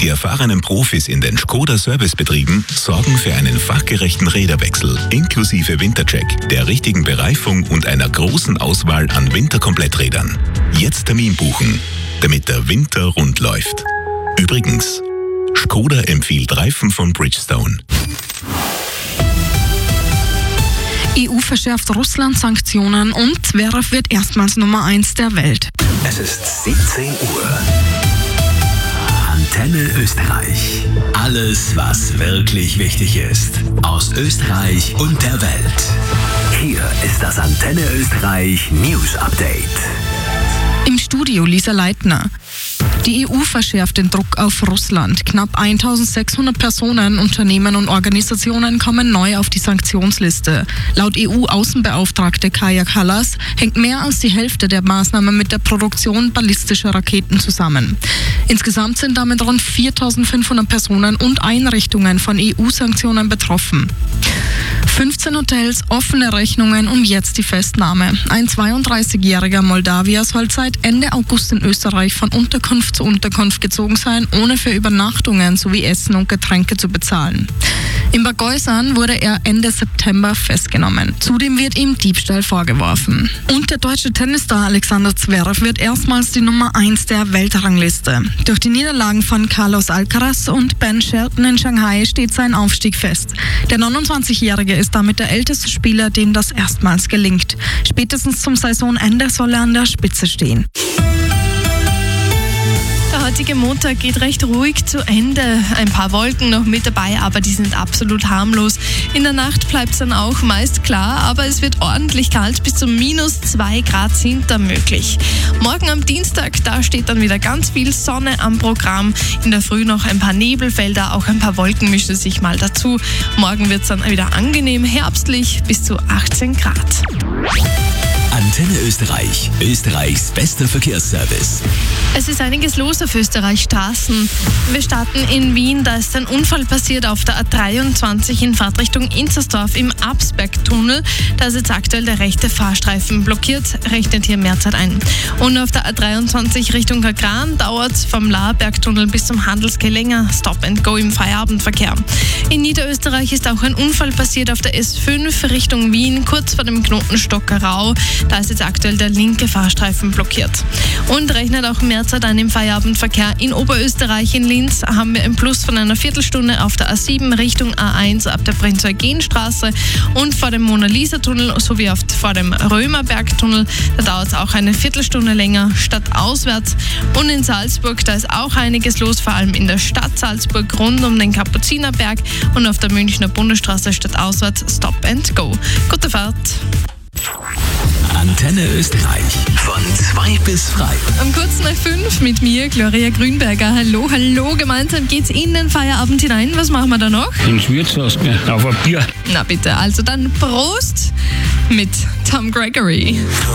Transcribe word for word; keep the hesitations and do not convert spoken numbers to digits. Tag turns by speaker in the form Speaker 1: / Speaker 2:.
Speaker 1: Die erfahrenen Profis in den Škoda Servicebetrieben sorgen für einen fachgerechten Räderwechsel inklusive Wintercheck, der richtigen Bereifung und einer großen Auswahl an Winterkompletträdern. Jetzt Termin buchen, damit der Winter rund läuft. Übrigens, Škoda empfiehlt Reifen von Bridgestone.
Speaker 2: E U verschärft Russland Sanktionen und Zverev wird erstmals Nummer eins der Welt.
Speaker 3: Es ist siebzehn Uhr. Antenne Österreich. Alles, was wirklich wichtig ist. Aus Österreich und der Welt. Hier ist das Antenne Österreich News Update.
Speaker 2: Im Studio Lisa Leitner. Die E U verschärft den Druck auf Russland. Knapp eintausendsechshundert Personen, Unternehmen und Organisationen kommen neu auf die Sanktionsliste. Laut E U-Außenbeauftragte Kaja Kallas hängt mehr als die Hälfte der Maßnahmen mit der Produktion ballistischer Raketen zusammen. Insgesamt sind damit rund viertausendfünfhundert Personen und Einrichtungen von E U-Sanktionen betroffen. fünfzehn Hotels, offene Rechnungen und jetzt die Festnahme. Ein zweiunddreißigjähriger Moldawier soll seit Ende August in Österreich von Unterkunft zu Unterkunft gezogen sein, ohne für Übernachtungen sowie Essen und Getränke zu bezahlen. In Bagäusan wurde er Ende September festgenommen. Zudem wird ihm Diebstahl vorgeworfen. Und der deutsche Tennisstar Alexander Zverev wird erstmals die Nummer eins der Weltrangliste. Durch die Niederlagen von Carlos Alcaraz und Ben Shelton in Shanghai steht sein Aufstieg fest. Der neunundzwanzigjährige ist damit der älteste Spieler, dem das erstmals gelingt. Spätestens zum Saisonende soll er an der Spitze stehen.
Speaker 4: Der heutige Montag geht recht ruhig zu Ende. Ein paar Wolken noch mit dabei, aber die sind absolut harmlos. In der Nacht bleibt es dann auch meist klar, aber es wird ordentlich kalt. Bis zu minus zwei Grad sind da möglich. Morgen am Dienstag, da steht dann wieder ganz viel Sonne am Programm. In der Früh noch ein paar Nebelfelder, auch ein paar Wolken mischen sich mal dazu. Morgen wird es dann wieder angenehm herbstlich bis zu achtzehn Grad.
Speaker 3: Antenne Österreich, Österreichs bester Verkehrsservice.
Speaker 4: Es ist einiges los auf Österreichs Straßen. Wir starten in Wien, da ist ein Unfall passiert auf der A dreiundzwanzig in Fahrtrichtung Inzersdorf im Absbergtunnel. Da ist jetzt aktuell der rechte Fahrstreifen blockiert, rechnet hier mehr Zeit ein. Und auf der A dreiundzwanzig Richtung Kagran dauert es vom Lahrbergtunnel bis zum Handelsquai länger. Stop and go im Feierabendverkehr. In Niederösterreich ist auch ein Unfall passiert auf der S fünf Richtung Wien, kurz vor dem Knoten Stockerau. Da ist jetzt aktuell der linke Fahrstreifen blockiert. Und rechnet auch mehr Zeit ein im Feierabendverkehr. In Oberösterreich in Linz haben wir ein Plus von einer Viertelstunde auf der A sieben Richtung A eins ab der Prinz-Eugen-Straße und vor dem Mona-Lisa-Tunnel sowie auf, vor dem Römerberg-Tunnel. Da dauert es auch eine Viertelstunde länger statt auswärts. Und in Salzburg, da ist auch einiges los, vor allem in der Stadt Salzburg rund um den Kapuzinerberg und auf der Münchner Bundesstraße statt auswärts Stop and Go. Gute Fahrt!
Speaker 3: Antenne Österreich von zwei bis drei.
Speaker 4: Um kurz nach fünf mit mir, Gloria Grünberger. Hallo, hallo. Gemeinsam geht's in den Feierabend hinein. Was machen wir da noch?
Speaker 5: Ins Wirtshaus, gell? Auf ein Bier.
Speaker 4: Na bitte, also dann Prost mit Tom Gregory.